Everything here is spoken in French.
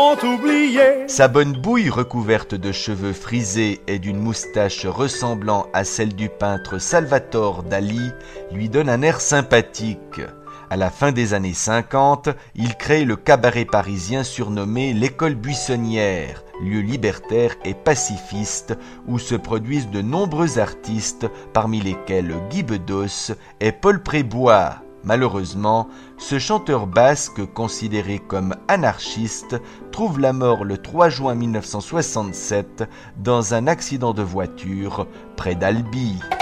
oublié. Sa bonne bouille recouverte de cheveux frisés et d'une moustache ressemblant à celle du peintre Salvatore Dali lui donne un air sympathique. À la fin des années 50, il crée le cabaret parisien surnommé l'École Buissonnière, lieu libertaire et pacifiste où se produisent de nombreux artistes, parmi lesquels Guy Bedos et Paul Prébois. Malheureusement, ce chanteur basque, considéré comme anarchiste, trouve la mort le 3 juin 1967 dans un accident de voiture près d'Albi.